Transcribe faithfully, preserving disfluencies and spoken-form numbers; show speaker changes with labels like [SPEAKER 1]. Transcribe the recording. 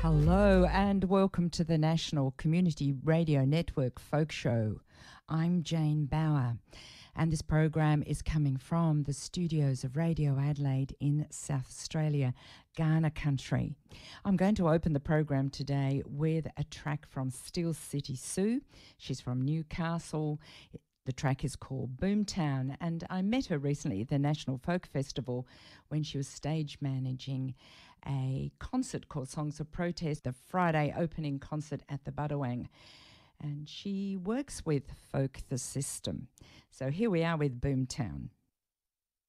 [SPEAKER 1] Hello and welcome to the National Community Radio Network Folk Show. I'm Jane Bauer and this program is coming from the studios of Radio Adelaide in South Australia, Kaurna country. I'm going to open the program today with a track from Steel City Sue. She's from Newcastle. The track is called Boomtown, and I met her recently at the National Folk Festival when she was stage managing a concert called Songs of Protest, the Friday opening concert at the Budawang. And she works with Folk the System. So here we are with Boomtown.